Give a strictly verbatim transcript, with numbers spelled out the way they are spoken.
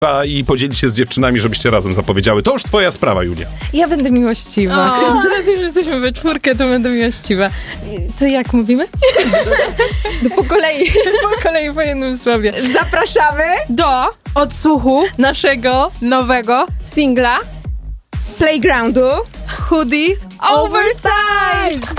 i podzielić się z dziewczynami, żebyście razem zapowiedziały. To już twoja sprawa, Julia. Ja będę miłościwa. O. Z racji, że jesteśmy we czwórkę, to będę miłościwa. To jak mówimy? No po kolei. Po kolei po jednym słowie. Zapraszamy do odsłuchu Naszego nowego singla Playgroundu hoodie Oversize!